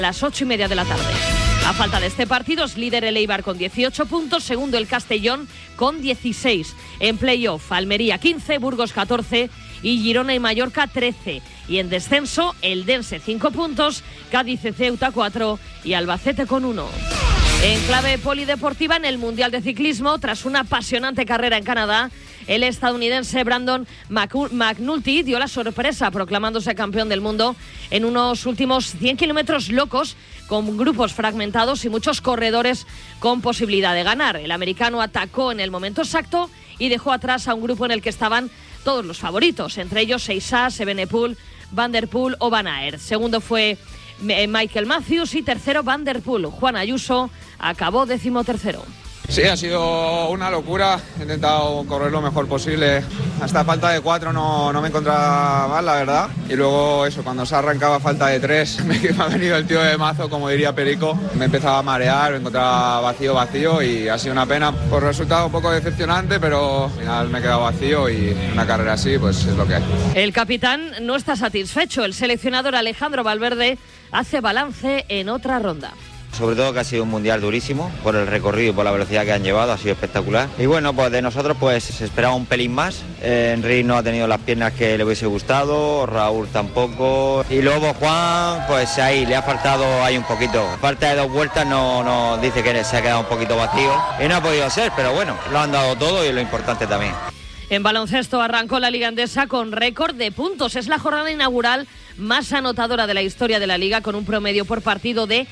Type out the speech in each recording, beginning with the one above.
a las 8:30 de la tarde. A falta de este partido es líder el Eibar con 18 puntos, segundo el Castellón con 16. En playoff, Almería 15, Burgos 14 y Girona y Mallorca 13. Y en descenso, el Dense 5 puntos, Cádiz y Ceuta 4 y Albacete con 1. En clave polideportiva, en el Mundial de Ciclismo, tras una apasionante carrera en Canadá, el estadounidense Brandon McNulty dio la sorpresa proclamándose campeón del mundo en unos últimos 100 kilómetros locos, con grupos fragmentados y muchos corredores con posibilidad de ganar. El americano atacó en el momento exacto y dejó atrás a un grupo en el que estaban todos los favoritos, entre ellos Seisá, Evenepoel, Van der Poel o Van Aert. Segundo fue Michael Matthews y tercero Van der Poel. Juan Ayuso acabó 13º. Sí, ha sido una locura. He intentado correr lo mejor posible. Hasta falta de 4 no me encontraba mal, la verdad. Y luego eso, cuando se arrancaba falta de 3, me ha venido el tío de mazo, como diría Perico. Me empezaba a marear, me encontraba vacío y ha sido una pena. Por resultado un poco decepcionante, pero al final me he quedado vacío y una carrera así pues es lo que hay. El capitán no está satisfecho. El seleccionador Alejandro Valverde hace balance en otra ronda. Sobre todo que ha sido un mundial durísimo por el recorrido y por la velocidad que han llevado, ha sido espectacular. Y bueno, pues de nosotros pues se esperaba un pelín más. Enric no ha tenido las piernas que le hubiese gustado, Raúl tampoco. Y luego Juan, pues ahí le ha faltado ahí un poquito. Falta de 2 vueltas, no dice que se ha quedado un poquito vacío. Y no ha podido ser, pero bueno, lo han dado todo y lo importante también. En baloncesto arrancó la Liga Endesa con récord de puntos. Es la jornada inaugural más anotadora de la historia de la Liga, con un promedio por partido de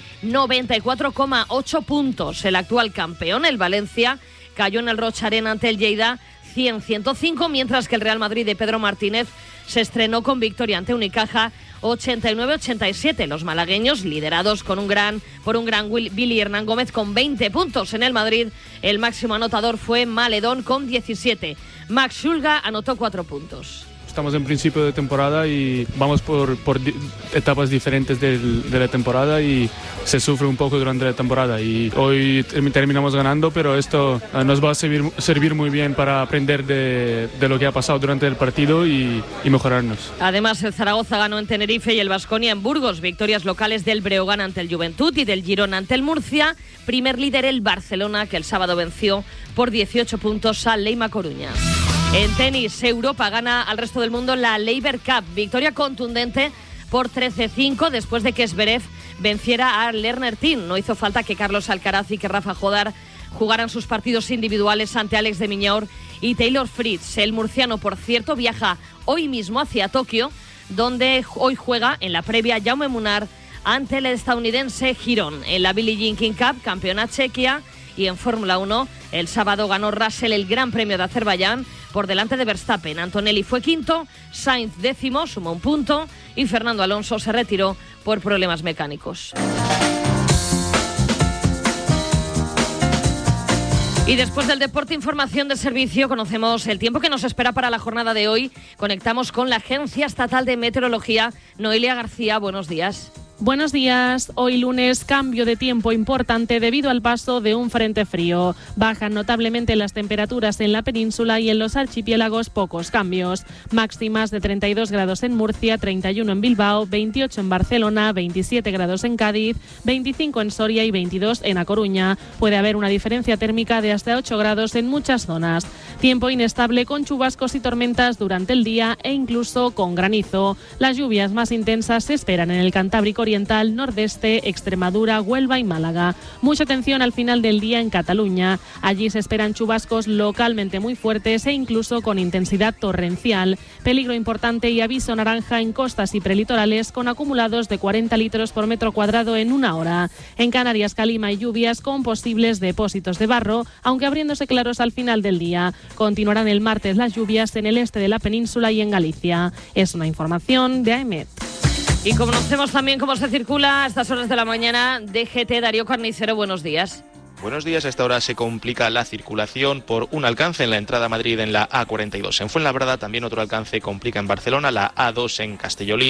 94,8 puntos. El actual campeón, el Valencia, cayó en el Rocha Arena ante el Lleida 100-105, mientras que el Real Madrid de Pedro Martínez se estrenó con victoria ante Unicaja 89-87. Los malagueños, liderados por un gran Billy Hernán Gómez con 20 puntos. En el Madrid, el máximo anotador fue Maledón con 17. Max Schulga anotó 4 puntos. Estamos en principio de temporada y vamos por etapas diferentes de la temporada y se sufre un poco durante la temporada. Y hoy terminamos ganando, pero esto nos va a servir muy bien para aprender de lo que ha pasado durante el partido y mejorarnos. Además, el Zaragoza ganó en Tenerife y el Baskonia en Burgos. Victorias locales del Breogán ante el Juventud y del Girona ante el Murcia. Primer líder el Barcelona, que el sábado venció por 18 puntos al Leima Coruña. En tenis, Europa gana al resto del mundo la Laver Cup. Victoria contundente por 13-5 después de que Zverev venciera a Lerner Tin. No hizo falta que Carlos Alcaraz y que Rafa Jodar jugaran sus partidos individuales ante Alex de Minaur y Taylor Fritz. El murciano, por cierto, viaja hoy mismo hacia Tokio, donde hoy juega en la previa Jaume Munar ante el estadounidense Girón. En la Billie Jean King Cup, campeona Chequia. Y en Fórmula 1, el sábado ganó Russell el Gran Premio de Azerbaiyán por delante de Verstappen. Antonelli fue quinto, Sainz 10º, sumó un punto y Fernando Alonso se retiró por problemas mecánicos. Y después del deporte, información de servicio, conocemos el tiempo que nos espera para la jornada de hoy. Conectamos con la Agencia Estatal de Meteorología. Noelia García, buenos días. Buenos días. Hoy lunes, cambio de tiempo importante debido al paso de un frente frío. Bajan notablemente las temperaturas en la península y en los archipiélagos pocos cambios. Máximas de 32 grados en Murcia, 31 en Bilbao, 28 en Barcelona, 27 grados en Cádiz, 25 en Soria y 22 en A Coruña. Puede haber una diferencia térmica de hasta 8 grados en muchas zonas. Tiempo inestable con chubascos y tormentas durante el día e incluso con granizo. Las lluvias más intensas se esperan en el Cantábrico Oriental, Nordeste, Extremadura, Huelva y Málaga. Mucha atención al final del día en Cataluña. Allí se esperan chubascos localmente muy fuertes e incluso con intensidad torrencial. Peligro importante y aviso naranja en costas y prelitorales con acumulados de 40 litros por metro cuadrado en una hora. En Canarias, calima y lluvias con posibles depósitos de barro, aunque abriéndose claros al final del día. Continuarán el martes las lluvias en el este de la península y en Galicia. Es una información de AEMET. Y conocemos también cómo se circula a estas horas de la mañana. DGT, Darío Carnicero, buenos días. Buenos días. A esta hora se complica la circulación por un alcance en la entrada a Madrid en la A42. En Fuenlabrada también otro alcance complica en Barcelona, la A2 en Castellolí.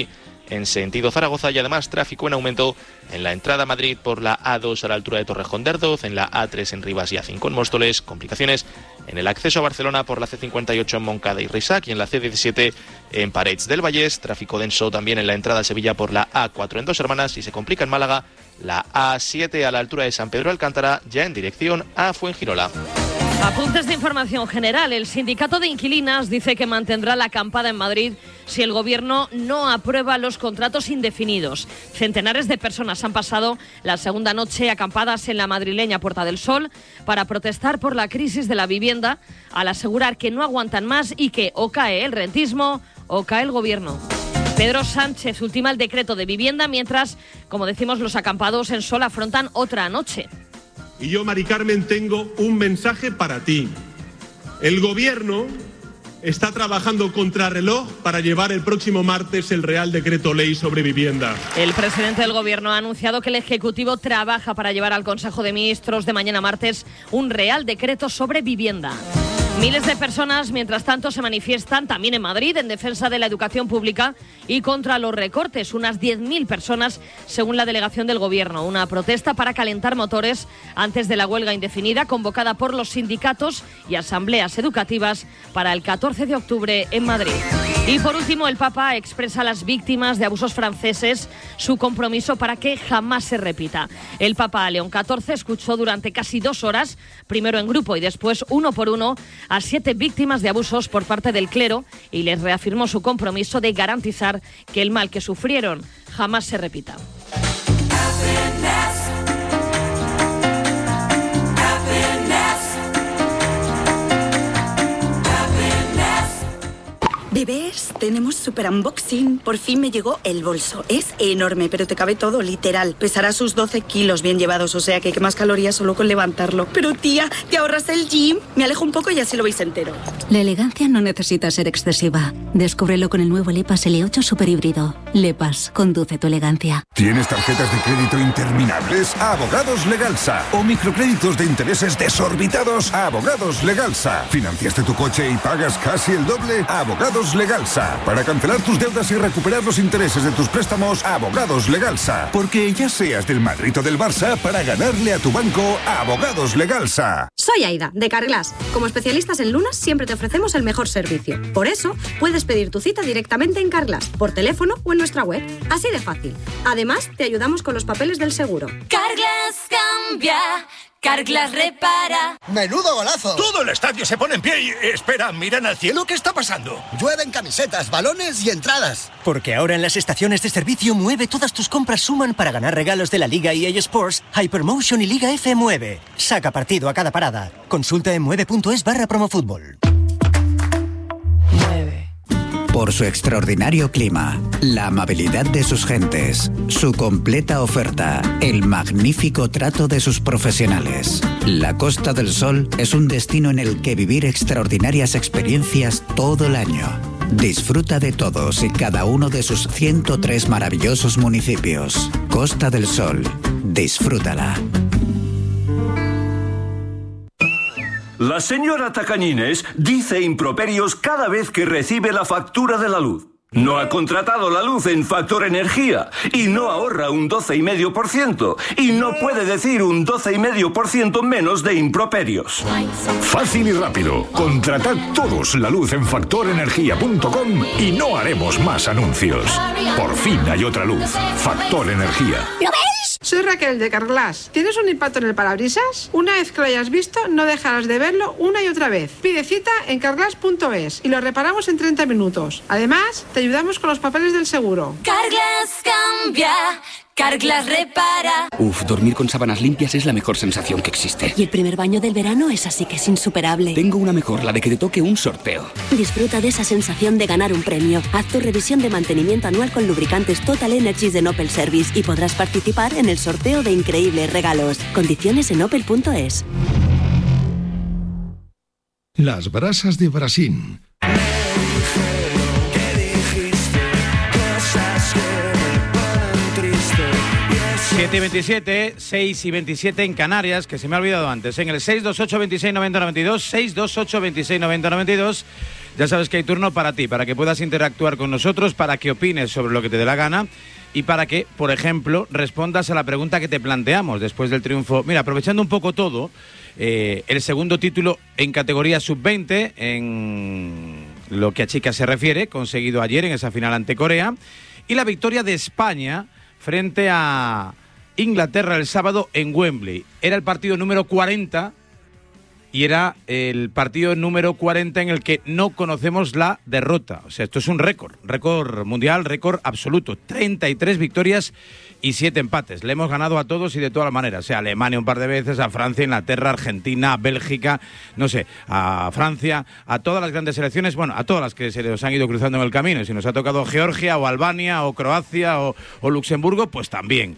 en sentido Zaragoza y además tráfico en aumento en la entrada a Madrid por la A2 a la altura de Torrejón de Ardoz, en la A3 en Rivas y A5 en Móstoles, complicaciones en el acceso a Barcelona por la C58 en Montcada y Risac y en la C17 en Parets del Vallès, tráfico denso también en la entrada a Sevilla por la A4 en Dos Hermanas y se complica en Málaga la A7 a la altura de San Pedro Alcántara ya en dirección a Fuengirola. Apuntes de información general. El sindicato de inquilinas dice que mantendrá la acampada en Madrid si el gobierno no aprueba los contratos indefinidos. Centenares de personas han pasado la segunda noche acampadas en la madrileña Puerta del Sol para protestar por la crisis de la vivienda, al asegurar que no aguantan más y que o cae el rentismo o cae el gobierno. Pedro Sánchez ultima el decreto de vivienda mientras, como decimos, los acampados en Sol afrontan otra noche. Y yo, Mari Carmen, tengo un mensaje para ti. El Gobierno está trabajando contrarreloj para llevar el próximo martes el Real Decreto Ley sobre vivienda. El presidente del Gobierno ha anunciado que el Ejecutivo trabaja para llevar al Consejo de Ministros de mañana martes un Real Decreto sobre vivienda. Miles de personas, mientras tanto, se manifiestan también en Madrid en defensa de la educación pública y contra los recortes. Unas 10.000 personas, según la delegación del Gobierno. Una protesta para calentar motores antes de la huelga indefinida convocada por los sindicatos y asambleas educativas para el 14 de octubre en Madrid. Y por último, el Papa expresa a las víctimas de abusos franceses su compromiso para que jamás se repita. El Papa León XIV escuchó durante casi 2 horas, primero en grupo y después uno por uno, a 7 víctimas de abusos por parte del clero y les reafirmó su compromiso de garantizar que el mal que sufrieron jamás se repita. Bebés, tenemos super unboxing. Por fin me llegó el bolso. Es enorme, pero te cabe todo, literal. Pesará sus 12 kilos bien llevados, o sea que quemas calorías solo con levantarlo. Pero tía, ¿te ahorras el gym? Me alejo un poco y así lo veis entero. La elegancia no necesita ser excesiva. Descúbrelo con el nuevo Lepas L8 Super Híbrido. Lepas, conduce tu elegancia. ¿Tienes tarjetas de crédito interminables? Abogados Legalsa. ¿O microcréditos de intereses desorbitados? Abogados Legalsa. ¿Financiaste tu coche y pagas casi el doble? Abogados Legalsa. Para cancelar tus deudas y recuperar los intereses de tus préstamos, Abogados Legalsa. Porque ya seas del Madrid o del Barça, para ganarle a tu banco, Abogados Legalsa. Soy Aida, de Carglass. Como especialistas en lunas, siempre te ofrecemos el mejor servicio. Por eso, puedes pedir tu cita directamente en Carglass, por teléfono o en nuestra web. Así de fácil. Además, te ayudamos con los papeles del seguro. Carglass cambia. Carglass repara. ¡Menudo golazo! Todo el estadio se pone en pie y... Espera, ¿miran al cielo? ¿Qué está pasando? Llueven camisetas, balones y entradas. Porque ahora en las estaciones de servicio Mueve todas tus compras suman para ganar regalos de la Liga EA Sports, Hypermotion y Liga F Mueve. Saca partido a cada parada. Consulta en mueve.es/promofutbol. Por su extraordinario clima, la amabilidad de sus gentes, su completa oferta, el magnífico trato de sus profesionales. La Costa del Sol es un destino en el que vivir extraordinarias experiencias todo el año. Disfruta de todos y cada uno de sus 103 maravillosos municipios. Costa del Sol, disfrútala. La señora Tacañines dice improperios cada vez que recibe la factura de la luz. No ha contratado la luz en Factor Energía y no ahorra un 12,5% y no puede decir un 12,5% menos de improperios. Fácil y rápido. Contratad todos la luz en factorenergia.com y no haremos más anuncios. Por fin hay otra luz. Factor Energía. ¿Lo ves? Soy Raquel de Carglass. ¿Tienes un impacto en el parabrisas? Una vez que lo hayas visto, no dejarás de verlo una y otra vez. Pide cita en carglass.es y lo reparamos en 30 minutos. Además, te ayudamos con los papeles del seguro. Carglass cambia. Carglass repara. Dormir con sábanas limpias es la mejor sensación que existe. Y el primer baño del verano es así que es insuperable. Tengo una mejor, la de que te toque un sorteo. Disfruta de esa sensación de ganar un premio. Haz tu revisión de mantenimiento anual con lubricantes Total Energies de Opel Service y podrás participar en el sorteo de increíbles regalos. Condiciones en opel.es. Las brasas de Brasil. 7:27, 6:27 en Canarias, que se me ha olvidado antes. En el 628-2690-92, 628-2690-92, Ya sabes que hay turno para ti, para que puedas interactuar con nosotros, para que opines sobre lo que te dé la gana y para que, por ejemplo, respondas a la pregunta que te planteamos después del triunfo. Mira, aprovechando un poco todo, el segundo título en categoría sub-20, en lo que a chicas se refiere, conseguido ayer en esa final ante Corea, y la victoria de España frente a Inglaterra el sábado en Wembley. Era el partido número 40 y era el partido número 40 en el que no conocemos la derrota. O sea, esto es un récord mundial, récord absoluto. 33 victorias y 7 empates. Le hemos ganado a todos y de todas las maneras. O sea, a Alemania un par de veces, a Francia, Inglaterra, Argentina, Bélgica, no sé, a Francia, a todas las grandes selecciones, bueno, a todas las que se nos han ido cruzando en el camino. Si nos ha tocado Georgia o Albania o Croacia o Luxemburgo, pues también.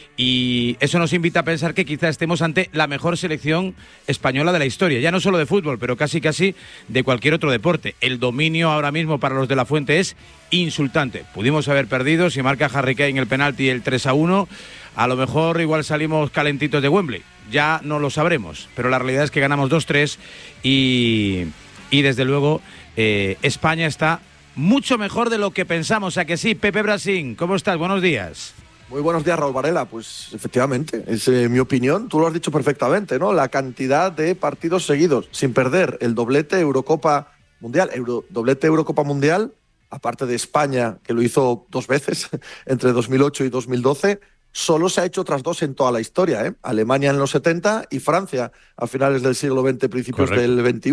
Y eso nos invita a pensar que quizá estemos ante la mejor selección española de la historia, ya no solo de fútbol, pero casi de cualquier otro deporte. El dominio ahora mismo para los de la Fuente es insultante. Pudimos haber perdido, si marca Harry Kane el penalti el 3-1, a lo mejor igual salimos calentitos de Wembley, ya no lo sabremos, pero la realidad es que ganamos 2-3 y desde luego España está mucho mejor de lo que pensamos. ¿A que sí? Pepe Brasín, ¿cómo estás? Buenos días. Muy buenos días, Raúl Varela. Pues efectivamente, es mi opinión, tú lo has dicho perfectamente, ¿no? La cantidad de partidos seguidos sin perder, el doblete Eurocopa Mundial, doblete Eurocopa Mundial, aparte de España, que lo hizo 2 veces, entre 2008 y 2012, solo se ha hecho otras 2 en toda la historia, ¿eh? Alemania en los 70 y Francia a finales del siglo XX, principios del XXI.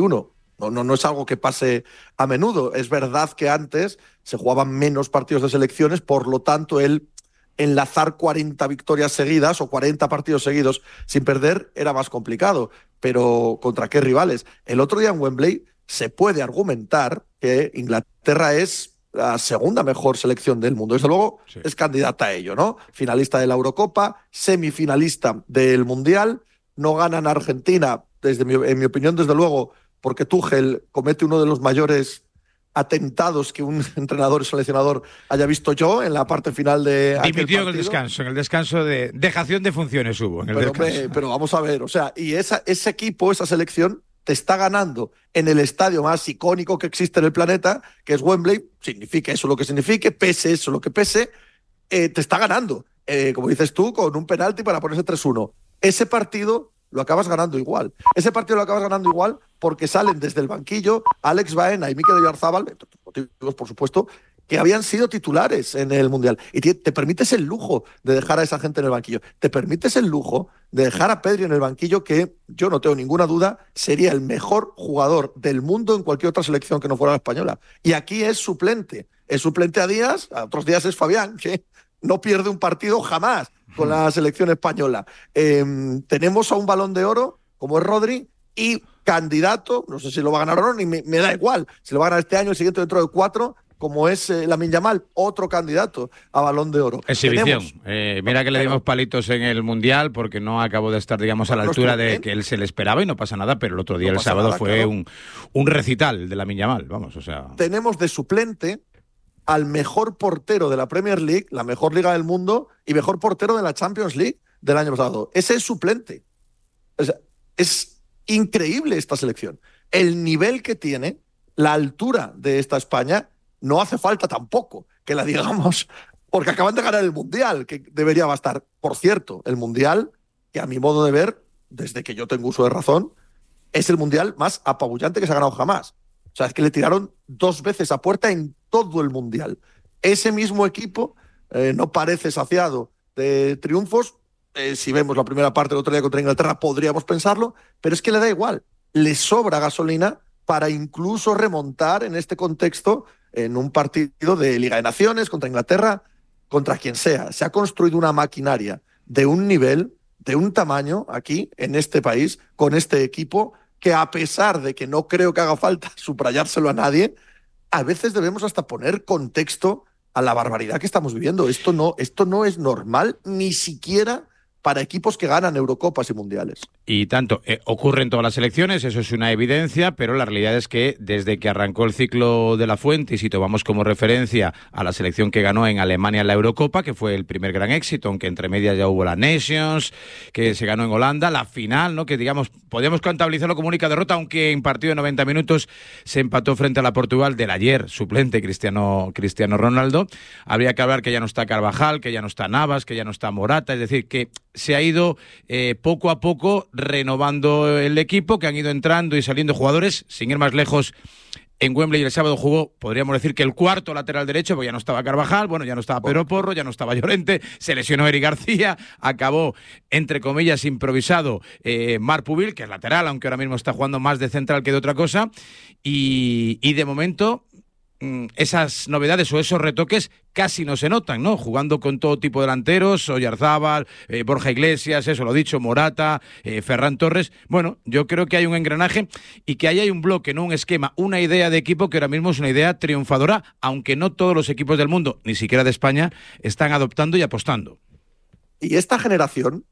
No es algo que pase a menudo. Es verdad que antes se jugaban menos partidos de selecciones, por lo tanto el enlazar 40 victorias seguidas o 40 partidos seguidos sin perder era más complicado. Pero ¿contra qué rivales? El otro día en Wembley se puede argumentar que Inglaterra es la segunda mejor selección del mundo. Desde luego es candidata a ello, ¿no? Finalista de la Eurocopa, semifinalista del Mundial, no ganan a Argentina, en mi opinión, desde luego, porque Tuchel comete uno de los mayores atentados que un entrenador y seleccionador haya visto yo en la parte final de dimitió en el descanso de dejación de funciones hubo en el descanso. Pero vamos a ver, o sea, y ese equipo, esa selección te está ganando en el estadio más icónico que existe en el planeta, que es Wembley, signifique eso lo que signifique, pese eso lo que pese, te está ganando, como dices tú, con un penalti para ponerse 3-1. Ese partido lo acabas ganando igual. Ese partido lo acabas ganando igual porque salen desde el banquillo Alex Baena y Mikel Oyarzabal, entre otros motivos, por supuesto, que habían sido titulares en el Mundial. Y te permites el lujo de dejar a esa gente en el banquillo. Te permites el lujo de dejar a Pedri en el banquillo, que yo no tengo ninguna duda, sería el mejor jugador del mundo en cualquier otra selección que no fuera la española. Y aquí es suplente. Es suplente a Díaz, a otros días es Fabián, que no pierde un partido jamás con la selección española. Tenemos a un Balón de Oro, como es Rodri, y candidato, no sé si lo va a ganar o no, ni me da igual, si lo va a ganar este año, el siguiente dentro de 4, como es Lamine Yamal, otro candidato a Balón de Oro. Exhibición. Mira que le dimos palitos en el Mundial porque no acabó de estar, digamos, a la altura de que él se le esperaba y no pasa nada, pero el otro día, el sábado, fue un recital de Lamine Yamal, vamos, o sea... Tenemos de suplente al mejor portero de la Premier League, la mejor liga del mundo, y mejor portero de la Champions League del año pasado. Ese es suplente. O sea, es increíble esta selección. El nivel que tiene, la altura de esta España, no hace falta tampoco que la digamos, porque acaban de ganar el Mundial, que debería bastar. Por cierto, el Mundial, que a mi modo de ver, desde que yo tengo uso de razón, es el Mundial más apabullante que se ha ganado jamás. O sea, es que le tiraron 2 veces a puerta en todo el Mundial. Ese mismo equipo no parece saciado de triunfos. Si vemos la primera parte del otro día contra Inglaterra, podríamos pensarlo, pero es que le da igual. Le sobra gasolina para incluso remontar en este contexto en un partido de Liga de Naciones contra Inglaterra, contra quien sea. Se ha construido una maquinaria de un nivel, de un tamaño aquí, en este país, con este equipo, que a pesar de que no creo que haga falta subrayárselo a nadie, a veces debemos hasta poner contexto a la barbaridad que estamos viviendo. Esto no es normal, ni siquiera para equipos que ganan Eurocopas y Mundiales. Y tanto, ocurre en todas las selecciones, eso es una evidencia, pero la realidad es que desde que arrancó el ciclo de la Fuente, y si tomamos como referencia a la selección que ganó en Alemania la Eurocopa, que fue el primer gran éxito, aunque entre medias ya hubo la Nations, que se ganó en Holanda, la final, ¿no? Que digamos, podríamos contabilizarlo como única derrota, aunque en partido de 90 minutos se empató frente a la Portugal del ayer suplente Cristiano Ronaldo. Habría que hablar que ya no está Carvajal, que ya no está Navas, que ya no está Morata, es decir, que se ha ido poco a poco renovando el equipo, que han ido entrando y saliendo jugadores, sin ir más lejos. En Wembley el sábado jugó, podríamos decir que el cuarto lateral derecho, porque ya no estaba Carvajal, bueno, ya no estaba Pedro Porro, ya no estaba Llorente, se lesionó Eric García, acabó, entre comillas, improvisado Marc Pubil, que es lateral, aunque ahora mismo está jugando más de central que de otra cosa, y de momento esas novedades o esos retoques casi no se notan, ¿no? Jugando con todo tipo de delanteros, Oyarzábal, Borja Iglesias, eso lo he dicho, Morata, Ferran Torres. Bueno, yo creo que hay un engranaje y que ahí hay un bloque, no un esquema, una idea de equipo que ahora mismo es una idea triunfadora, aunque no todos los equipos del mundo, ni siquiera de España, están adoptando y apostando. Y esta generación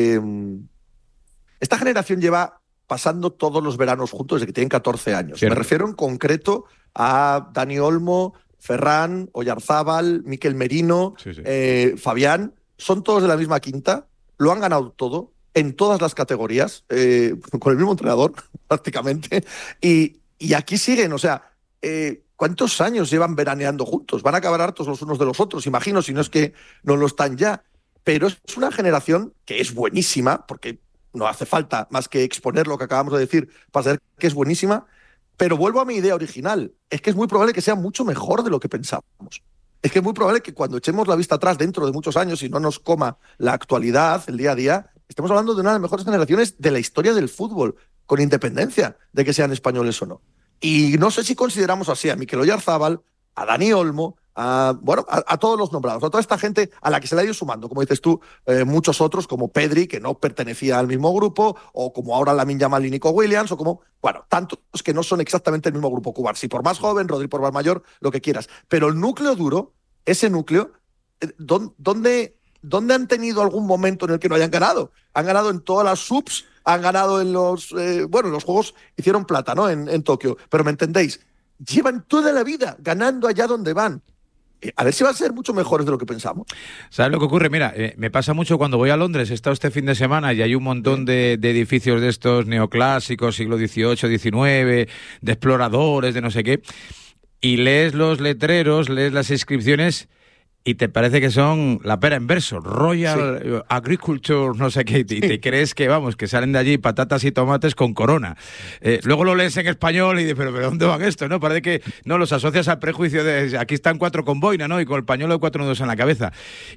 lleva pasando todos los veranos juntos desde que tienen 14 años. ¿Cierto? Me refiero en concreto a Dani Olmo, Ferran, Oyarzábal, Mikel Merino, Sí. Fabián. Son todos de la misma quinta, lo han ganado todo, en todas las categorías, con el mismo entrenador, prácticamente. Y aquí siguen, o sea, ¿cuántos años llevan veraneando juntos? Van a acabar hartos los unos de los otros, imagino, si no es que no lo están ya. Pero es una generación que es buenísima, porque no hace falta más que exponer lo que acabamos de decir para saber que es buenísima, pero vuelvo a mi idea original. Es que es muy probable que sea mucho mejor de lo que pensábamos. Es que es muy probable que cuando echemos la vista atrás dentro de muchos años y no nos coma la actualidad, el día a día, estemos hablando de una de las mejores generaciones de la historia del fútbol, con independencia de que sean españoles o no. Y no sé si consideramos así a Mikel Oyarzábal, a Dani Olmo, a todos los nombrados, a toda esta gente a la que se le ha ido sumando, como dices tú, muchos otros, como Pedri, que no pertenecía al mismo grupo, o como ahora Lamine Yamal y Nico Williams, o como, tantos que no son exactamente el mismo grupo. Cubarsí por más joven, Rodri por más mayor, lo que quieras. Pero el núcleo duro, ese núcleo, ¿dónde han tenido algún momento en el que no hayan ganado? Han ganado en todas las subs, han ganado en los los Juegos hicieron plata, ¿no? En Tokio, pero ¿me entendéis? Llevan toda la vida ganando allá donde van. A ver si van a ser mucho mejores de lo que pensamos. ¿Sabes lo que ocurre? Mira, me pasa mucho cuando voy a Londres, he estado este fin de semana y hay un montón de edificios de estos neoclásicos, siglo XVIII, XIX, de exploradores, de no sé qué, y lees los letreros, lees las inscripciones y te parece que son la pera en verso, Royal Agriculture, no sé qué, y te crees que, que salen de allí patatas y tomates con corona. Luego lo lees en español y dices, pero ¿dónde van esto? ¿No? Parece que no los asocias al prejuicio de aquí están 4 con boina, ¿no? Y con el pañuelo de 4 nudos en la cabeza.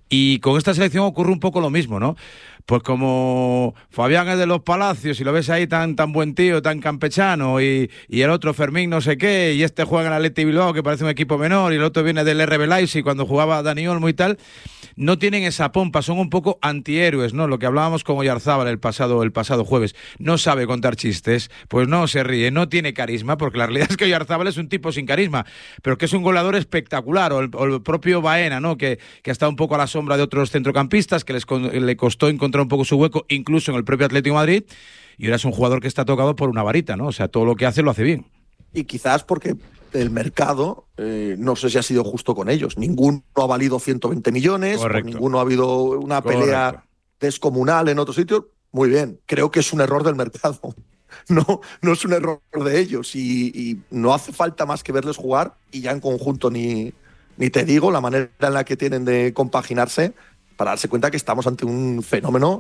Y con esta selección ocurre un poco lo mismo, ¿no? Pues como Fabián es de los Palacios y lo ves ahí tan buen tío, tan campechano, y el otro Fermín no sé qué, y este juega en el Athletic Bilbao que parece un equipo menor, y el otro viene del RB Leipzig cuando jugaba Dani Olmo y tal, no tienen esa pompa, son un poco antihéroes, ¿no? Lo que hablábamos con Oyarzábal el pasado jueves, no sabe contar chistes, pues no se ríe, no tiene carisma, porque la realidad es que Oyarzábal es un tipo sin carisma, pero que es un goleador espectacular, o el propio Baena, ¿no? Que ha estado un poco a la sombra de otros centrocampistas, que le costó encontrar un poco su hueco, incluso en el propio Atlético de Madrid, y ahora es un jugador que está tocado por una varita, ¿no? O sea, todo lo que hace lo hace bien. Y quizás porque el mercado, no sé si ha sido justo con ellos. Ninguno ha valido 120 millones, ninguno ha habido una pelea descomunal en otro sitio. Muy bien, creo que es un error del mercado. No es un error de ellos. Y no hace falta más que verles jugar, y ya en conjunto ni te digo la manera en la que tienen de compaginarse para darse cuenta que estamos ante un fenómeno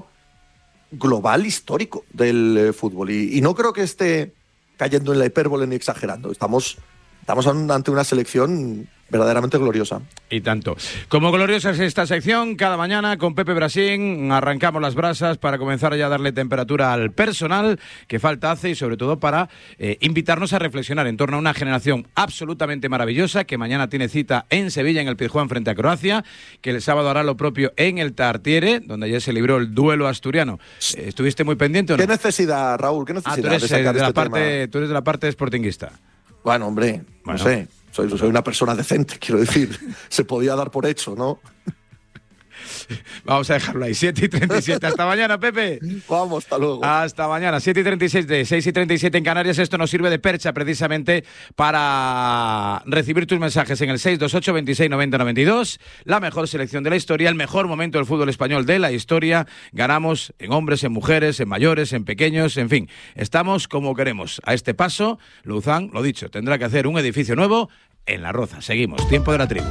global histórico del fútbol. Y no creo que esté cayendo en la hipérbole ni exagerando. Estamos ante una selección verdaderamente gloriosa. Y tanto. Como gloriosa es esta sección, cada mañana con Pepe Brasín arrancamos las brasas para comenzar ya a darle temperatura al personal que falta hace, y sobre todo para invitarnos a reflexionar en torno a una generación absolutamente maravillosa que mañana tiene cita en Sevilla, en el Pizjuán, frente a Croacia, que el sábado hará lo propio en el Tartiere, donde ayer se libró el duelo asturiano. ¿Estuviste muy pendiente o no? ¿Qué necesidad, Raúl? ¿Qué necesidad tú eres de sacar este tema? Tú eres de la parte sportinguista. Bueno, hombre, no sé. Soy una persona decente, quiero decir. Se podía dar por hecho, ¿no? Vamos a dejarlo ahí. 7:37. Hasta mañana, Pepe. Vamos, hasta luego. Hasta mañana. 7:36 de 6:37 en Canarias. Esto nos sirve de percha precisamente para recibir tus mensajes en el 628 26 90 92. La mejor selección de la historia, el mejor momento del fútbol español de la historia. Ganamos en hombres, en mujeres, en mayores, en pequeños, en fin. Estamos como queremos. A este paso, Luzán, lo dicho, tendrá que hacer un edificio nuevo en La Roza. Seguimos. Tiempo de la tribu.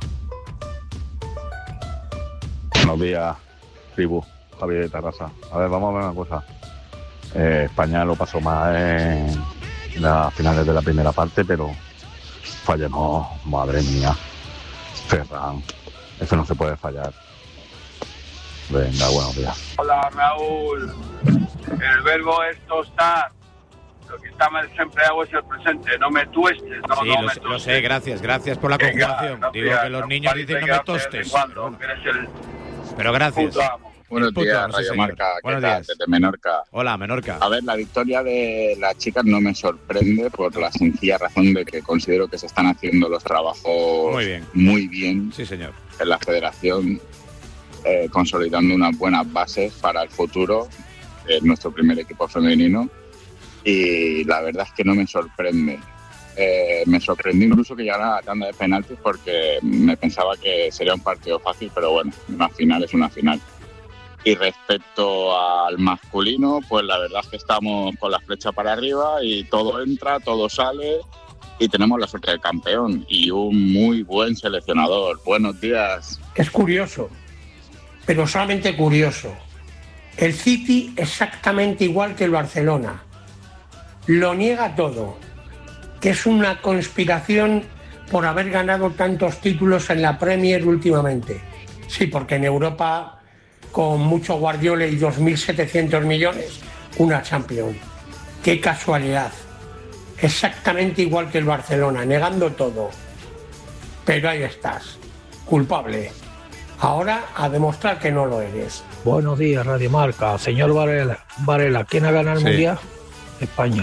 Buenos días, tribu. Javier de Tarrasa. A ver, vamos a ver una cosa. España lo pasó mal en las finales de la primera parte, pero fallamos, madre mía. Ferran, eso no se puede fallar. Venga, buenos días. Hola, Raúl. El verbo es tostar. Lo que está mal desempleado es el presente. No me tuestes. No, sí, no lo, lo sé, gracias por la conjugación. Digo que los niños dicen no me tostes. Pero gracias. Buenos días, no sé, Radio Marca. Buenos días. días. Desde Menorca. Hola, Menorca. A ver, la victoria de las chicas no me sorprende por la sencilla razón de que considero que se están haciendo los trabajos muy bien sí, señor. En la federación, consolidando unas buenas bases para el futuro de nuestro primer equipo femenino. Y la verdad es que no me sorprende. Me sorprendió incluso que llegara a la tanda de penaltis porque me pensaba que sería un partido fácil, pero bueno, una final es una final. Y respecto al masculino, pues la verdad es que estamos con la flecha para arriba y todo entra, todo sale y tenemos la suerte del campeón y un muy buen seleccionador. Buenos días. Es curioso, pero solamente curioso. El City exactamente igual que el Barcelona. Lo niega todo, que es una conspiración por haber ganado tantos títulos en la Premier últimamente. Sí, porque en Europa, con mucho Guardiola y 2.700 millones, una Champions. ¡Qué casualidad! Exactamente igual que el Barcelona, negando todo. Pero ahí estás, culpable. Ahora a demostrar que no lo eres. Buenos días, Radio Marca. Señor Varela, ¿quién ha ganado el Mundial? España.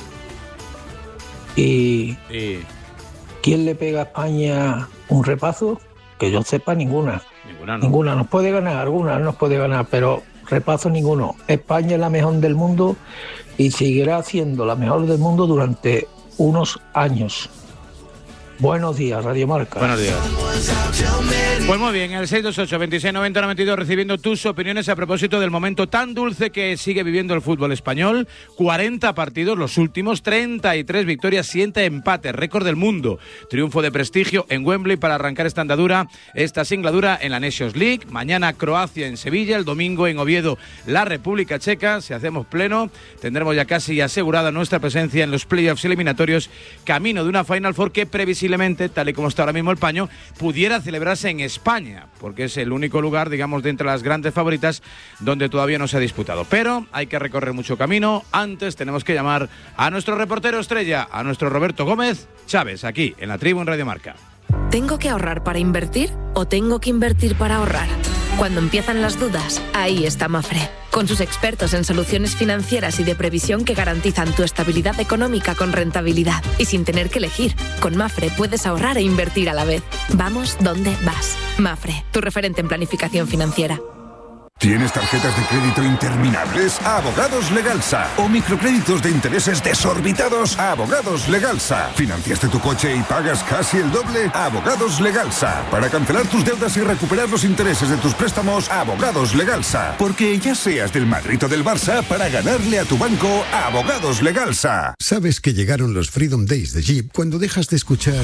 ¿Y quién le pega a España un repaso? Que yo sepa, ninguna. Ninguna. Nos puede ganar, algunas nos puede ganar, pero repaso ninguno. España es la mejor del mundo y seguirá siendo la mejor del mundo durante unos años. Buenos días, Radio Marca. Buenos días. Pues muy bien, el 628 26 90 92 recibiendo tus opiniones a propósito del momento tan dulce que sigue viviendo el fútbol español. 40 partidos, los últimos, 33 victorias, 7 empates, récord del mundo. Triunfo de prestigio en Wembley para arrancar esta andadura, esta singladura en la Nations League. Mañana Croacia en Sevilla, el domingo en Oviedo la República Checa. Si hacemos pleno, tendremos ya casi asegurada nuestra presencia en los playoffs eliminatorios, camino de una Final Four que previsiblemente, tal y como está ahora mismo el paño, pudiera celebrarse en España, porque es el único lugar, digamos, de entre las grandes favoritas donde todavía no se ha disputado. Pero hay que recorrer mucho camino. Antes tenemos que llamar a nuestro reportero estrella, a nuestro Roberto Gómez Chávez, aquí en la tribu en Radio Marca. ¿Tengo que ahorrar para invertir o tengo que invertir para ahorrar? Cuando empiezan las dudas, ahí está Mafre, con sus expertos en soluciones financieras y de previsión que garantizan tu estabilidad económica con rentabilidad y sin tener que elegir. Con Mafre puedes ahorrar e invertir a la vez. Vamos donde vas. Mafre, tu referente en planificación financiera. ¿Tienes tarjetas de crédito interminables? Abogados Legalsa. ¿O microcréditos de intereses desorbitados? Abogados Legalsa. ¿Financiaste tu coche y pagas casi el doble? Abogados Legalsa. Para cancelar tus deudas y recuperar los intereses de tus préstamos, Abogados Legalsa. Porque ya seas del Madrid o del Barça, para ganarle a tu banco, Abogados Legalsa. Sabes que llegaron los Freedom Days de Jeep cuando dejas de escuchar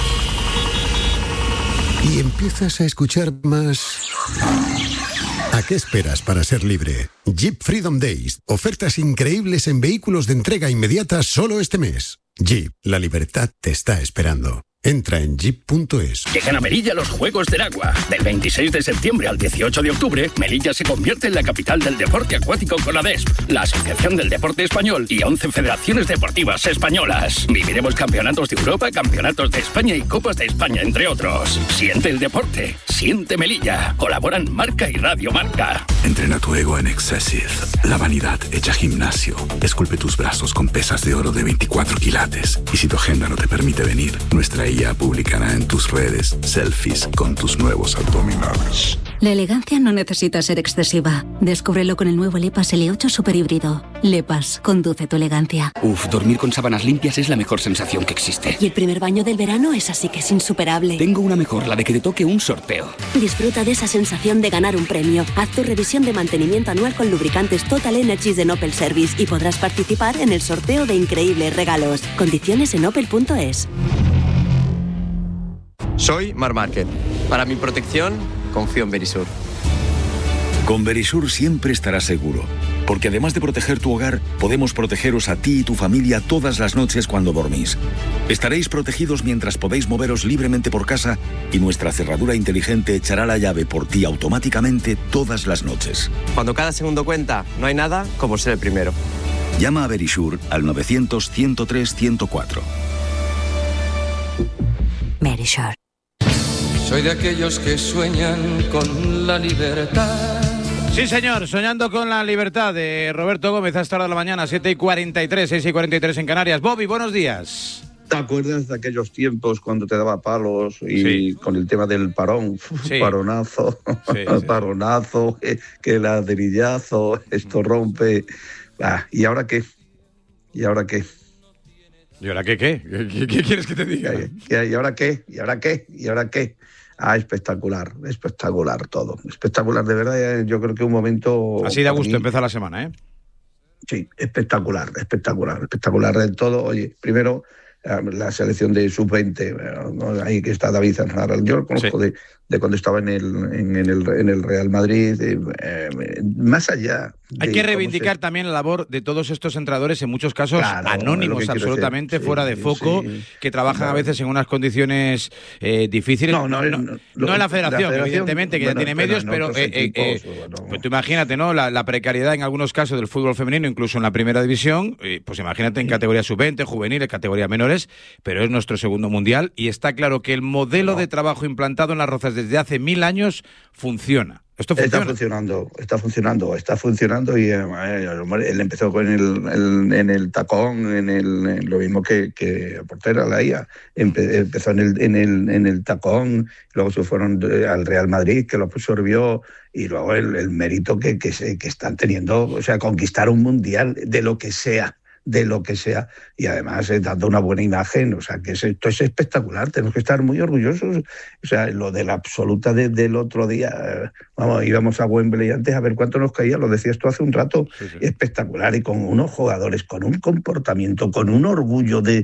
y empiezas a escuchar más. ¿A qué esperas para ser libre? Jeep Freedom Days. Ofertas increíbles en vehículos de entrega inmediata solo este mes. Jeep, la libertad te está esperando. Entra en jeep.es. Llegan a Melilla los Juegos del Agua. Del 26 de septiembre al 18 de octubre, Melilla se convierte en la capital del deporte acuático con ADESP, la Asociación del Deporte Español y 11 federaciones deportivas españolas. Viviremos campeonatos de Europa, campeonatos de España y Copas de España, entre otros. Siente el deporte, siente Melilla. Colaboran Marca y Radio Marca. Entrena tu ego en Excessive, la vanidad hecha gimnasio. Esculpe tus brazos con pesas de oro de 24 quilates. Y si tu agenda no te permite venir, nuestra IA publicará en tus redes selfies con tus nuevos abdominales. La elegancia no necesita ser excesiva. Descúbrelo con el nuevo LePas L8 Super Híbrido. LePas, conduce tu elegancia. Uf, dormir con sábanas limpias es la mejor sensación que existe. Y el primer baño del verano es así que es insuperable. Tengo una mejor, la de que te toque un sorteo. Disfruta de esa sensación de ganar un premio. Haz tu revisión de mantenimiento anual con lubricantes Total Energies de Opel Service y podrás participar en el sorteo de increíbles regalos. Condiciones en opel.es. Soy Marc Márquez. Para mi protección, confío en Verisur. Con Verisur siempre estarás seguro, porque además de proteger tu hogar, podemos protegeros a ti y tu familia todas las noches cuando dormís. Estaréis protegidos mientras podéis moveros libremente por casa y nuestra cerradura inteligente echará la llave por ti automáticamente todas las noches. Cuando cada segundo cuenta, no hay nada como ser el primero. Llama a Verisur al 900-103-104. Verisur. Soy de aquellos que sueñan con la libertad. Sí, señor, soñando con la libertad de Roberto Gómez a esta hora de la mañana, 7:43, 6:43 en Canarias. Bobby, buenos días. ¿Te acuerdas de aquellos tiempos cuando te daba palos y con el tema del parón? Paronazo, paronazo, que ladrillazo, esto rompe. ¿Y ahora qué? ¿Y ahora qué? ¿Y ahora qué? ¿Qué quieres que te diga? ¿Y ahora qué? ¿Y ahora qué? ¿Y ahora qué? Espectacular todo. Espectacular, de verdad, yo creo que un momento... Así de a gusto empezó la semana, ¿eh? Sí, espectacular del todo. Oye, primero, la selección de sub-20, ¿no? Ahí que está David Zanarral. Yo lo conozco de cuando estaba en el Real Madrid, más allá. Hay que reivindicar también la labor de todos estos entrenadores, en muchos casos anónimos, absolutamente fuera de foco, que trabajan a veces en unas condiciones difíciles. No en la federación, evidentemente, que ya tiene medios, pero pues tú imagínate, ¿no? La precariedad en algunos casos del fútbol femenino, incluso en la primera división, pues imagínate en categoría sub-20, juveniles, categoría menores, pero es nuestro segundo mundial y está claro que el modelo de trabajo implantado en Las Rozas desde hace 1000 años funciona. Esto funciona. Está funcionando y él empezó en el tacón, en lo mismo que Portera, la IA. Empezó en el tacón, luego se fueron al Real Madrid, que lo absorbió, y luego el mérito que están teniendo, o sea, conquistar un mundial de lo que sea, y además dando una buena imagen, o sea, que esto es espectacular, tenemos que estar muy orgullosos. O sea, lo de la absoluta del otro día, íbamos a Wembley antes a ver cuánto nos caía, lo decías tú hace un rato, espectacular, y con unos jugadores, con un comportamiento, con un orgullo de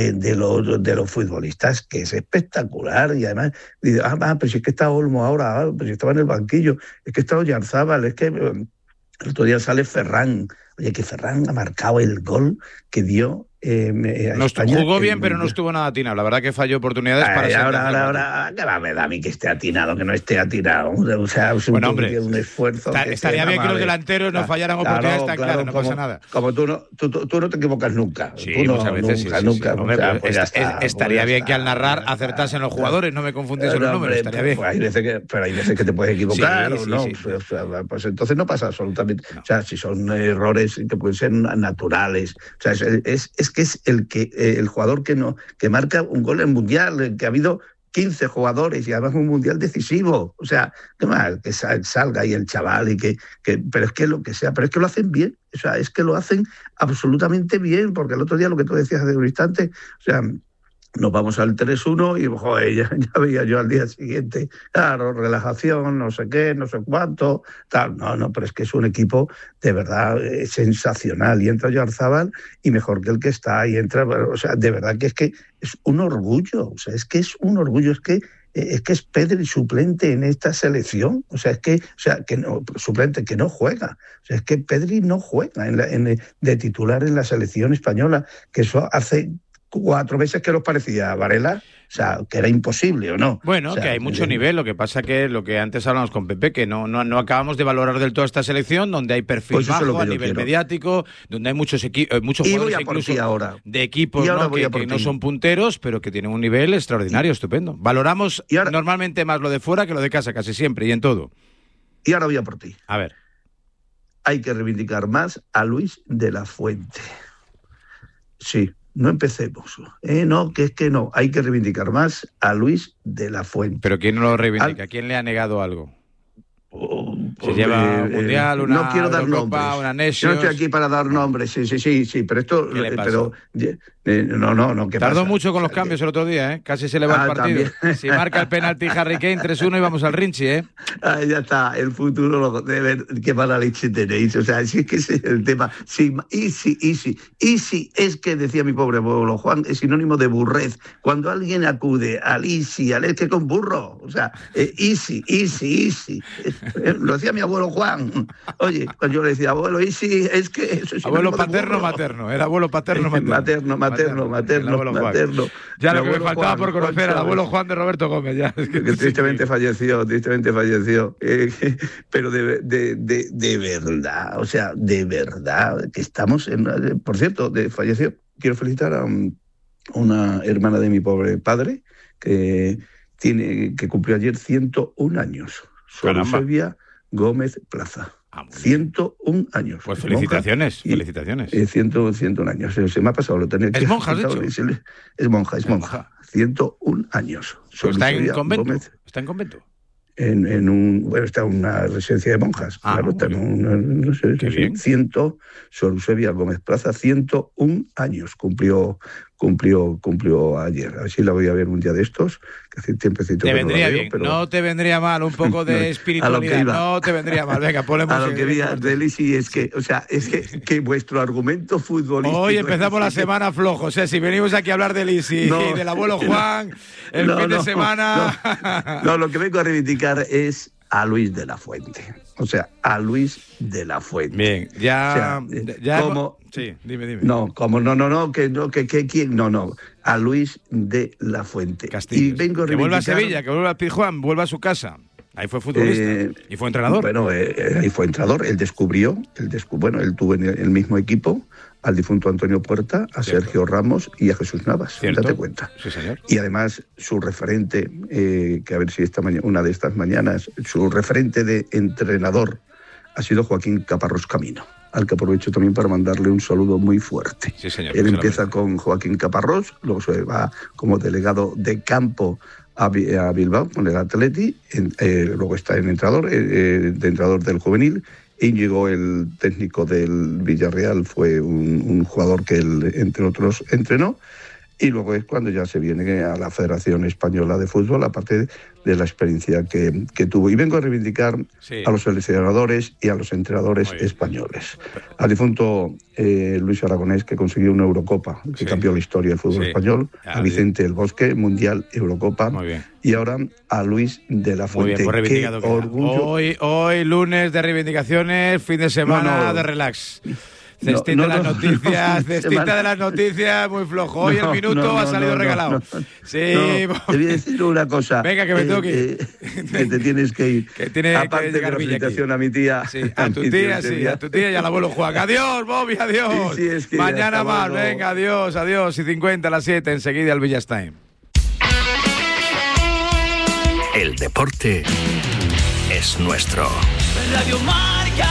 los futbolistas, que es espectacular, y además, pero si es que está Olmo ahora, pero si estaba en el banquillo, es que está Oyarzábal, es que el otro día sale Ferran. Oye, que Ferran ha marcado el gol que dio a España. Jugó bien, pero no estuvo nada atinado. La verdad que falló oportunidades para... Ahora, ¿qué me da a mí que esté atinado, que no esté atinado? O sea, es un esfuerzo... Estaría bien que los delanteros no fallaran oportunidades tan claras, no pasa nada. Como tú no te equivocas nunca. Sí, tú muchas veces nunca. Hombre, pues estaría bien que al narrar acertasen los jugadores, no me confundiesen los números, estaría bien. Pero hay veces que te puedes equivocar, ¿o no? Pues entonces no pasa absolutamente... O sea, si son errores que pueden ser naturales. O sea, es que es el jugador que marca un gol en mundial, que ha habido 15 jugadores y además un mundial decisivo. O sea, qué mal que salga ahí el chaval y pero es que lo que sea, pero es que lo hacen bien. O sea, es que lo hacen absolutamente bien, porque el otro día lo que tú decías hace un instante, o sea, nos vamos al 3-1 y joder, ya veía yo al día siguiente, claro, relajación, no sé qué, no sé cuánto, tal. No, pero es que es un equipo de verdad sensacional. Y entra Oyarzábal y mejor que el que está, y entra, o sea, de verdad que es un orgullo, o sea, es que es un orgullo, es que es Pedri suplente en esta selección, que no, suplente que no juega, o sea, es que Pedri no juega de titular en la selección española, que eso hace 4 veces que nos parecía Varela, o sea, que era imposible, ¿o no? Bueno, o sea, que hay mucho nivel, lo que pasa que lo que antes hablamos con Pepe, que no acabamos de valorar del todo esta selección, donde hay perfil bajo a nivel mediático, donde hay muchos jugadores incluso de equipos, ¿no? que no son punteros, pero que tienen un nivel extraordinario, estupendo. Valoramos normalmente más lo de fuera que lo de casa, casi siempre, y en todo. Y ahora voy a por ti. A ver. Hay que reivindicar más a Luis de la Fuente. Sí. No empecemos. No, que es que no. Hay que reivindicar más a Luis de la Fuente. ¿Pero quién no lo reivindica? ¿Quién le ha negado algo? Se lleva un mundial, una no quiero dar Eurocopa, nombres. una Yo Nations. no estoy aquí para dar nombres, sí, pero esto... ¿Qué le pasó? No, ¿qué Tardó pasa? mucho con los cambios el otro día, ¿eh? Casi se le va el partido. También. Si marca el penalti Harry Kane 3-1 y vamos al Rinchi, ¿eh? Ya está, el futuro lo de ver qué mala leche tenéis. O sea, sí, es que ese es el tema. Sí, easy es que decía mi pobre abuelo Juan, es sinónimo de burrez. Cuando alguien acude al easy, al es que con burro. O sea, easy. Lo decía mi abuelo Juan. Oye, cuando yo le decía, abuelo, easy, es que eso es abuelo paterno-materno. Era abuelo paterno-materno. Materno. Ya lo que me faltaba por conocer al abuelo Juan de Roberto Gómez. Ya. Que tristemente falleció. Pero de verdad, o sea, de verdad, que estamos en... Por cierto, falleció. Quiero felicitar a una hermana de mi pobre padre que cumplió ayer 101 años. Sor Eusebia Gómez Plaza. 101 años. Pues felicitaciones. 101 años. Se me ha pasado, lo tenía que... ¿Es monja, de hecho? Es monja. 101 años. ¿Está en convento? ¿Está en convento? Está en una residencia de monjas. Claro, está en no sé, Sor Eusebia Gómez Plaza, 101 años cumplió ayer. A ver si la voy a ver un día de estos, que hace tiempecito. Te vendría bien, pero... no te vendría mal un poco de espiritualidad, no te vendría mal. Venga, ponemos. A lo que vi de Lisi es que, o sea, que vuestro argumento futbolístico... Hoy empezamos la semana flojos, si venimos aquí a hablar de Lisi y del abuelo Juan, el fin de semana... No, lo que vengo a reivindicar es a Luis de la Fuente. O sea, a Luis de la Fuente. Bien, ya... ¿cómo? Sí, dime. No, como ¿quién? No, a Luis de la Fuente. Castillo. Y vengo a reivindicar... Que vuelva a Sevilla, que vuelva a Pizjuán, vuelva a su casa. Ahí fue futbolista y fue entrenador. Bueno, ahí fue entrenador. Él tuvo en el mismo equipo al difunto Antonio Puerta, a Sergio Ramos y a Jesús Navas. Date cuenta. Sí, señor. Y además su referente, que a ver si una de estas mañanas, su referente de entrenador ha sido Joaquín Caparrós Camino, al que aprovecho también para mandarle un saludo muy fuerte. Sí, señor. Él empieza con Joaquín Caparrós, luego se va como delegado de campo a Bilbao con el Atleti, luego está en entrenador del juvenil. Íñigo, el técnico del Villarreal, fue un jugador que él, entre otros, entrenó. Y luego es cuando ya se viene a la Federación Española de Fútbol, aparte de la experiencia que tuvo. Y vengo a reivindicar a los seleccionadores y a los entrenadores españoles. Al difunto Luis Aragonés, que consiguió una Eurocopa, que cambió la historia del fútbol español. A Vicente El Bosque, Mundial, Eurocopa. Y ahora a Luis de la Fuente. Muy bien, pues qué orgullo. Hoy lunes de reivindicaciones, fin de semana de relax. Cestita de las noticias, muy flojo. Hoy el minuto ha salido regalado. Sí, te voy a decir una cosa. Venga, que me tengo que ir. Que te tienes que ir. Que tiene aparte que llegar de la felicitación a mi tía. Sí, a tu tía y al abuelo Juan. Adiós, Bobby, adiós. Sí, es que mañana más, venga, adiós. Y 50 a las 7, enseguida el Villas Time. El deporte es nuestro. Radio Marca.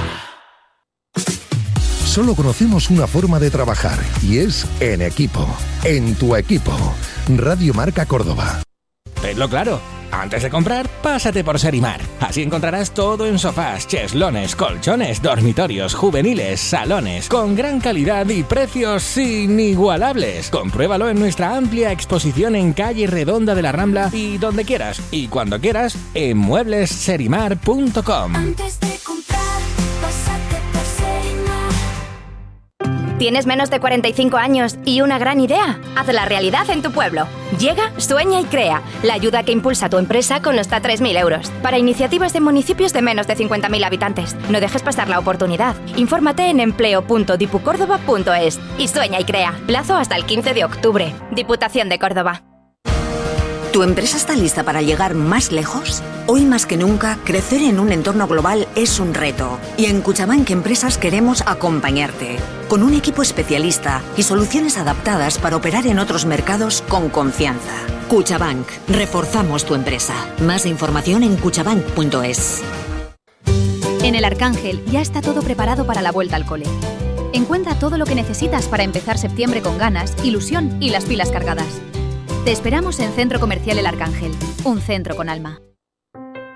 Solo conocemos una forma de trabajar y es en equipo. En tu equipo. Radio Marca Córdoba. Tenlo claro. Antes de comprar, pásate por Serimar. Así encontrarás todo en sofás, cheslones, colchones, dormitorios, juveniles, salones, con gran calidad y precios inigualables. Compruébalo en nuestra amplia exposición en Calle Redonda de la Rambla y donde quieras y cuando quieras en mueblesserimar.com. Antes de comprar, pásate por Serimar. ¿Tienes menos de 45 años y una gran idea? Hazla realidad en tu pueblo. Llega, sueña y crea. La ayuda que impulsa tu empresa con hasta 3.000 euros. Para iniciativas de municipios de menos de 50.000 habitantes. No dejes pasar la oportunidad. Infórmate en empleo.dipucórdoba.es y sueña y crea. Plazo hasta el 15 de octubre. Diputación de Córdoba. ¿Tu empresa está lista para llegar más lejos? Hoy más que nunca, crecer en un entorno global es un reto. Y en Cuchabank Empresas queremos acompañarte. Con un equipo especialista y soluciones adaptadas para operar en otros mercados con confianza. Cuchabank. Reforzamos tu empresa. Más información en cuchabank.es. En el Arcángel ya está todo preparado para la vuelta al cole. Encuentra todo lo que necesitas para empezar septiembre con ganas, ilusión y las pilas cargadas. Te esperamos en Centro Comercial El Arcángel, un centro con alma.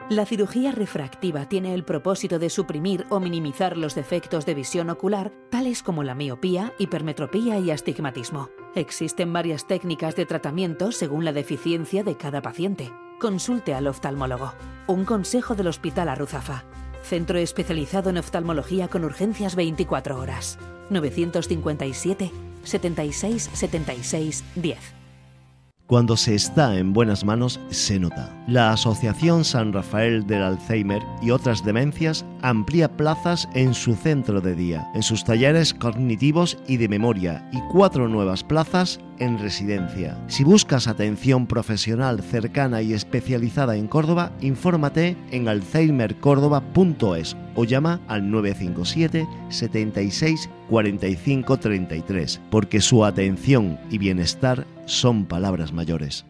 La cirugía refractiva tiene el propósito de suprimir o minimizar los defectos de visión ocular, tales como la miopía, hipermetropía y astigmatismo. Existen varias técnicas de tratamiento según la deficiencia de cada paciente. Consulte al oftalmólogo. Un consejo del Hospital Arruzafa. Centro especializado en oftalmología con urgencias 24 horas. 957 76 76 10. Cuando se está en buenas manos, se nota. La Asociación San Rafael del Alzheimer y otras demencias amplía plazas en su centro de día, en sus talleres cognitivos y de memoria, y 4 nuevas plazas en residencia. Si buscas atención profesional cercana y especializada en Córdoba, infórmate en alzheimercordoba.es o llama al 957 76 45 33, porque su atención y bienestar son palabras mayores.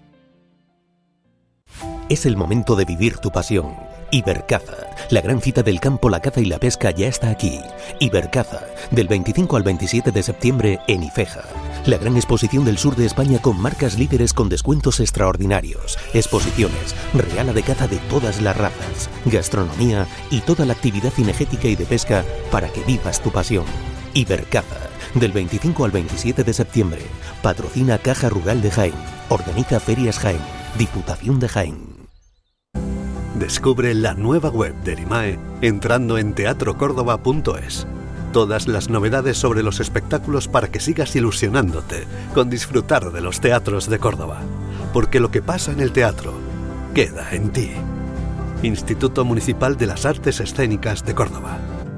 Es el momento de vivir tu pasión. Ibercaza, la gran cita del campo, la caza y la pesca ya está aquí. Ibercaza, del 25 al 27 de septiembre en Ifeja. La gran exposición del sur de España con marcas líderes con descuentos extraordinarios. Exposiciones, reala de caza de todas las razas, gastronomía y toda la actividad cinegética y de pesca para que vivas tu pasión. Ibercaza, del 25 al 27 de septiembre. Patrocina Caja Rural de Jaén. Organiza Ferias Jaén. Diputación de Jaén. Descubre la nueva web del IMAE entrando en teatrocórdoba.es. Todas las novedades sobre los espectáculos para que sigas ilusionándote con disfrutar de los teatros de Córdoba. Porque lo que pasa en el teatro queda en ti. Instituto Municipal de las Artes Escénicas de Córdoba.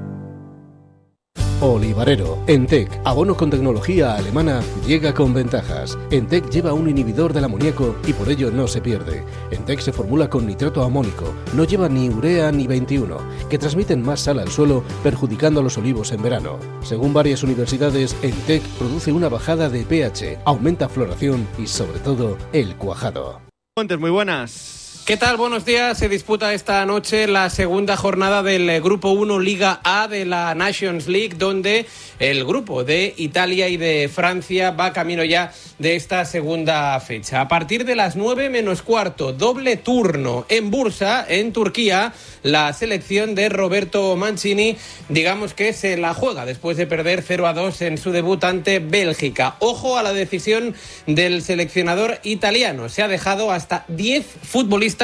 Olivarero, Entec, abono con tecnología alemana, llega con ventajas. Entec lleva un inhibidor del amoníaco y por ello no se pierde. Entec se formula con nitrato amónico, no lleva ni urea ni 21, que transmiten más sal al suelo, perjudicando a los olivos en verano. Según varias universidades, Entec produce una bajada de pH, aumenta floración y sobre todo el cuajado. Fuentes, muy buenas. ¿Qué tal? Buenos días. Se disputa esta noche la segunda jornada del Grupo 1 Liga A de la Nations League, donde el grupo de Italia y de Francia va camino ya de esta segunda fecha. A partir de las 9 menos cuarto, doble turno en Bursa, en Turquía, la selección de Roberto Mancini, digamos que se la juega después de perder 0-2 en su debut ante Bélgica. Ojo a la decisión del seleccionador italiano. Se ha dejado hasta 10 futbolistas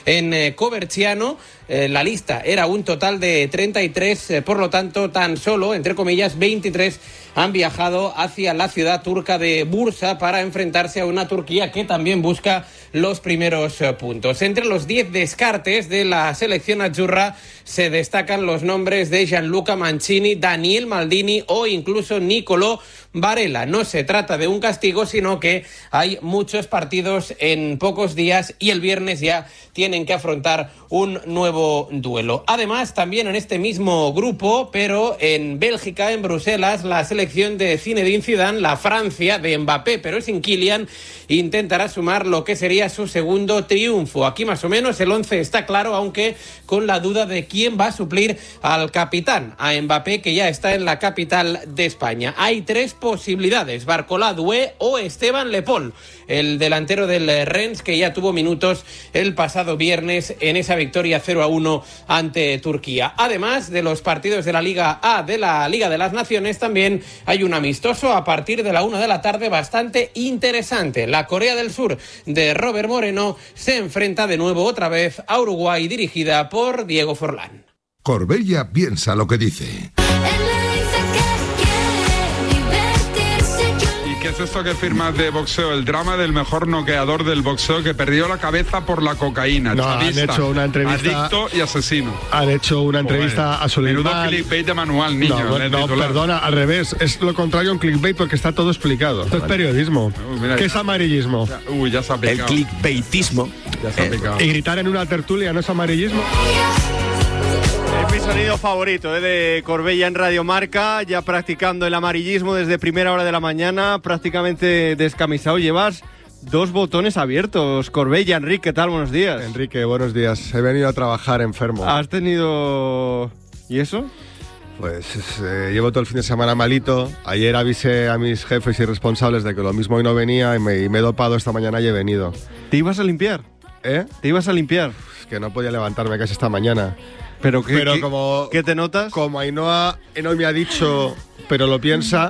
en Coverciano. La lista era un total de 33, por lo tanto, tan solo, entre comillas, 23 han viajado hacia la ciudad turca de Bursa para enfrentarse a una Turquía que también busca los primeros puntos. Entre los 10 descartes de la selección azzurra se destacan los nombres de Gianluca Mancini, Daniel Maldini o incluso Niccolò Varela. No se trata de un castigo, sino que hay muchos partidos en pocos días y el viernes ya tienen que afrontar un nuevo duelo. Además, también en este mismo grupo, pero en Bélgica, en Bruselas, la selección de Zinedine Zidane, la Francia de Mbappé, pero sin Kylian, intentará sumar lo que sería su segundo triunfo. Aquí más o menos el 11 está claro, aunque con la duda de quién va a suplir al capitán, a Mbappé, que ya está en la capital de España. Hay 3 posibilidades: Barcola, Doué o Esteban Le Paul, el delantero del Rennes, que ya tuvo minutos el pasado viernes en esa victoria 0-1 ante Turquía. Además de los partidos de la Liga A de la Liga de las Naciones, también hay un amistoso a partir de la 1 de la tarde bastante interesante. La Corea del Sur de Robert Moreno se enfrenta de nuevo otra vez a Uruguay, dirigida por Diego Forlán. Corbella piensa lo que dice. ¿Qué es esto que firmas de boxeo? El drama del mejor noqueador del boxeo que perdió la cabeza por la cocaína. No, chavista, han hecho una entrevista. Adicto y asesino. Han hecho una entrevista a Suleiman. Menudo clickbait de manual, niño. No, perdona, al revés. Es lo contrario a un clickbait porque está todo explicado. Esto es periodismo. ¿Qué es amarillismo? Ya se ha picado. El clickbaitismo. Ya se ha picado. Y gritar en una tertulia no es amarillismo. Es mi sonido favorito, de Corbella en Radio Marca, ya practicando el amarillismo desde primera hora de la mañana, prácticamente descamisado. Llevas 2 botones abiertos. Corbella, Enrique, ¿qué tal? Buenos días. Enrique, buenos días. He venido a trabajar enfermo. ¿Has tenido...? ¿Y eso? Pues llevo todo el fin de semana malito. Ayer avisé a mis jefes y responsables de que lo mismo hoy no venía y me he dopado esta mañana y he venido. ¿Te ibas a limpiar? ¿Eh? ¿Te ibas a limpiar? que no podía levantarme casi esta mañana. Pero como ¿qué te notas? Como Ainhoa hoy me ha dicho, pero lo piensa,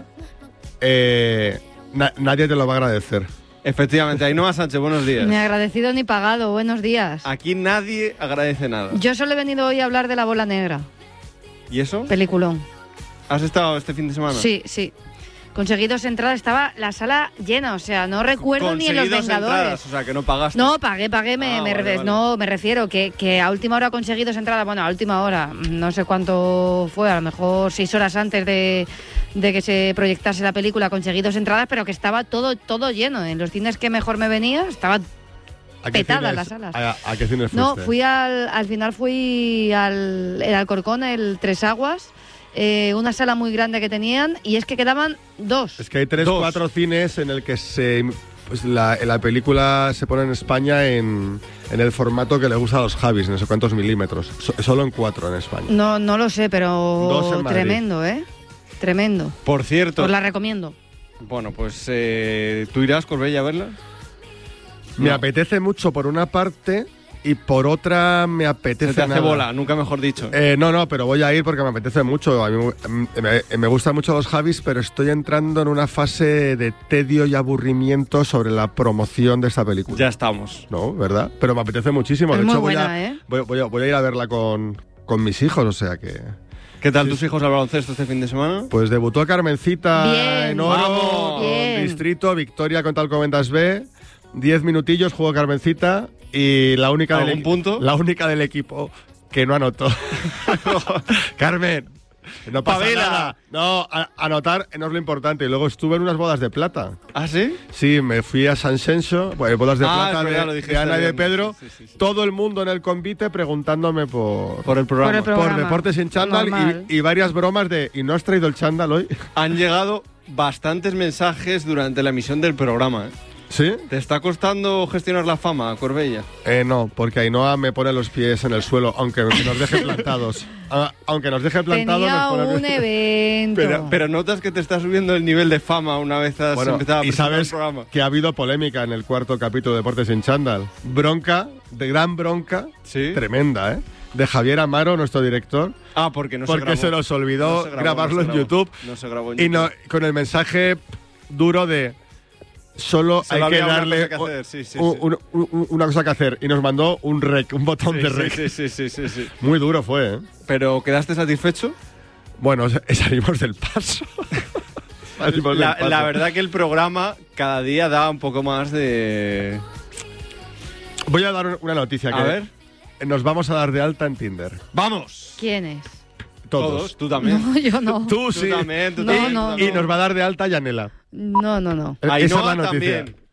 nadie te lo va a agradecer. Efectivamente, Ainhoa Sánchez, buenos días. Ni agradecido ni pagado, buenos días. Aquí nadie agradece nada. Yo solo he venido hoy a hablar de La Bola Negra. ¿Y eso? Peliculón. ¿Has estado este fin de semana? Sí. Conseguí 2 entradas, estaba la sala llena, o sea, no recuerdo ni en Los Vengadores. Entradas, o sea, que no pagaste. No, pagué, vale. No, me refiero que a última hora conseguí 2 entradas, bueno, a última hora, no sé cuánto fue, a lo mejor 6 horas antes de que se proyectase la película, conseguí 2 entradas, pero que estaba todo lleno. En los cines que mejor me venía, estaba petadas las salas. ¿A qué cines fuiste? No, al final fui al Alcorcón, el Tres Aguas, una sala muy grande que tenían, y es que quedaban 2. Es que hay 3-4 cines en el que la película se pone en España en el formato que le gusta a los Javis, no sé cuántos milímetros. Solo en 4 en España. No lo sé, pero 2 en Madrid. Tremendo, tremendo. Por cierto. Os la recomiendo. Bueno, pues ¿tú irás, Corbella, a verla? Me apetece mucho por una parte y por otra me apetece. Se te hace bola, nunca mejor dicho. No, pero voy a ir porque me apetece mucho. A mí me gustan mucho los Javis, pero estoy entrando en una fase de tedio y aburrimiento sobre la promoción de esta película. Ya estamos. No, ¿verdad? Pero me apetece muchísimo. Es de muy hecho, buena, voy a ir a verla con mis hijos, o sea que... ¿Qué tal tus hijos al baloncesto este fin de semana? Pues debutó Carmencita Bien. en oro, ¡Vamos! Bien. Distrito, victoria contra el Comendas B. 10 minutillos jugó Carmencita y la única del equipo que no anotó. Carmen, no pasa nada. No, anotar no es lo importante. Y luego estuve en unas bodas de plata. ¿Ah, sí? Sí, me fui a San Xenxo, bodas de plata de Ana y de Pedro. Sí. Todo el mundo en el convite preguntándome por el programa. Por deportes sin chándal y varias bromas de ¿y no has traído el chándal hoy? Han llegado bastantes mensajes durante la emisión del programa, ¿eh? ¿Sí? ¿Te está costando gestionar la fama, Corbella? No, porque Ainhoa me pone los pies en el suelo, aunque nos deje plantados. Aunque nos deje plantados... Tenía un evento. Pero notas que te está subiendo el nivel de fama una vez has empezado a presentar el programa. Que ha habido polémica en el 4º capítulo de Deportes sin Chándal. Gran bronca, ¿sí? Tremenda, ¿eh? De Javier Amaro, nuestro director. Porque se nos olvidó grabarlo en YouTube. No se grabó en YouTube. Y con el mensaje duro de... Solo hay que darle una cosa que hacer. Y nos mandó un botón de rec. Sí. Muy duro fue, ¿eh? ¿Pero quedaste satisfecho? Bueno, salimos del paso. La verdad que el programa cada día da un poco más de... Voy a dar una noticia. A ver. Nos vamos a dar de alta en Tinder. ¡Vamos! ¿Quién es? Todos. Tú también. No, yo no. Tú sí. Tú también. No. Y nos va a dar de alta Yanela. No. Esa es la noticia. También.